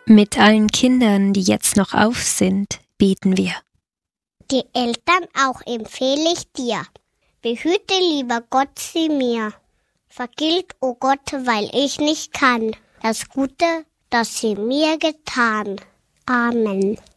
Mit allen Kindern, die jetzt noch auf sind, beten wir. Die Eltern auch empfehle ich dir. Behüte, lieber Gott, sie mir. Vergilt, o Gott, weil ich nicht kann, das Gute, das sie mir getan. Amen.